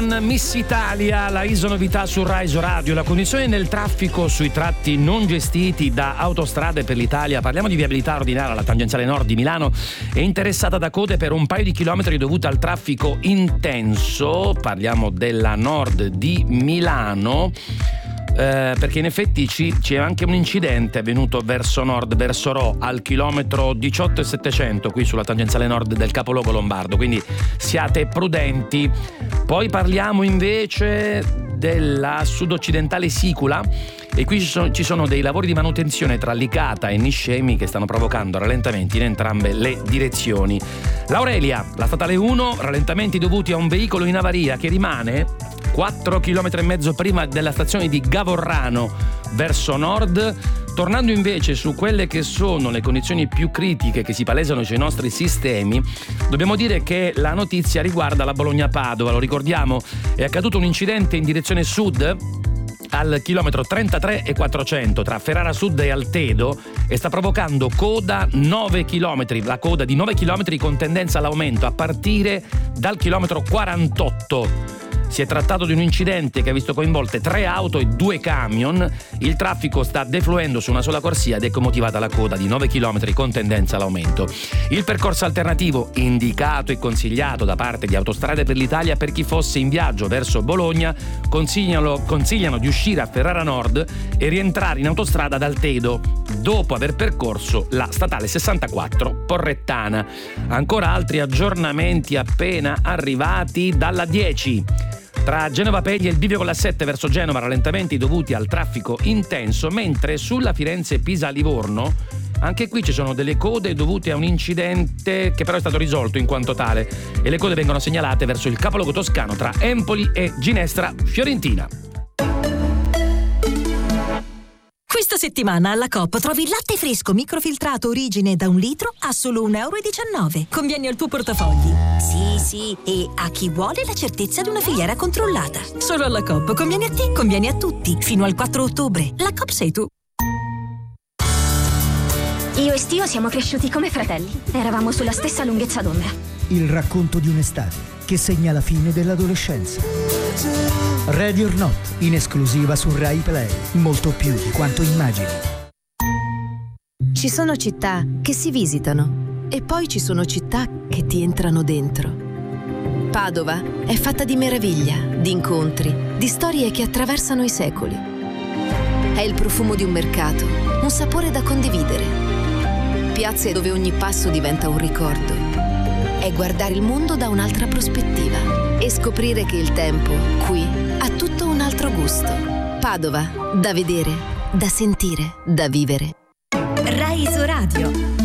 Miss Italia, la isonovità su Rai Radio. La condizione nel traffico sui tratti non gestiti da Autostrade per l'Italia, parliamo di viabilità ordinaria, la tangenziale nord di Milano è interessata da code per un paio di chilometri dovute al traffico intenso. Parliamo della nord di Milano, perché in effetti c'è anche un incidente avvenuto verso nord, verso Rho, al chilometro 18,700 qui sulla tangenziale nord del capoluogo lombardo, quindi siate prudenti. Poi parliamo invece della sud-occidentale Sicula, e qui ci sono dei lavori di manutenzione tra Licata e Niscemi che stanno provocando rallentamenti in entrambe le direzioni. L'Aurelia, la statale 1, rallentamenti dovuti a un veicolo in avaria che rimane 4,5 km prima della stazione di Gavorrano verso nord. Tornando invece su quelle che sono le condizioni più critiche che si palesano sui nostri sistemi, dobbiamo dire che la notizia riguarda la Bologna-Padova. Lo ricordiamo, è accaduto un incidente in direzione sud al chilometro 33,400 tra Ferrara Sud e Altedo e sta provocando coda 9 km, la coda di 9 km con tendenza all'aumento a partire dal chilometro 48. Si è trattato di un incidente che ha visto coinvolte 3 auto e 2 camion. Il traffico sta defluendo su una sola corsia ed ecco motivata la coda di 9 km con tendenza all'aumento. Il percorso alternativo indicato e consigliato da parte di Autostrade per l'Italia per chi fosse in viaggio verso Bologna consigliano di uscire a Ferrara Nord e rientrare in autostrada ad Altedo dopo aver percorso la statale 64 Porrettana. Ancora altri aggiornamenti appena arrivati dalla 10. Tra Genova Peglia e il bivio con la 7 verso Genova rallentamenti dovuti al traffico intenso, mentre sulla Firenze-Pisa-Livorno anche qui ci sono delle code dovute a un incidente che però è stato risolto in quanto tale e le code vengono segnalate verso il capoluogo toscano tra Empoli e Ginestra Fiorentina. Questa settimana alla Coop trovi il latte fresco microfiltrato origine da 1 litro a solo €1,19. Conviene al tuo portafogli. Sì, e a chi vuole la certezza di una filiera controllata. Solo alla Coop. Conviene a te, conviene a tutti. Fino al 4 ottobre. La Coop sei tu. Io e Stio siamo cresciuti come fratelli. Eravamo sulla stessa lunghezza d'onda. Il racconto di un'estate che segna la fine dell'adolescenza. Ready or Not, in esclusiva su Rai Play. Molto più di quanto immagini. Ci sono città che si visitano e poi ci sono città che ti entrano dentro. Padova è fatta di meraviglia, di incontri, di storie che attraversano i secoli. È il profumo di un mercato, un sapore da condividere. Piazze dove ogni passo diventa un ricordo. È guardare il mondo da un'altra prospettiva e scoprire che il tempo, qui, ha tutto un altro gusto. Padova, da vedere, da sentire, da vivere. Rai Radio.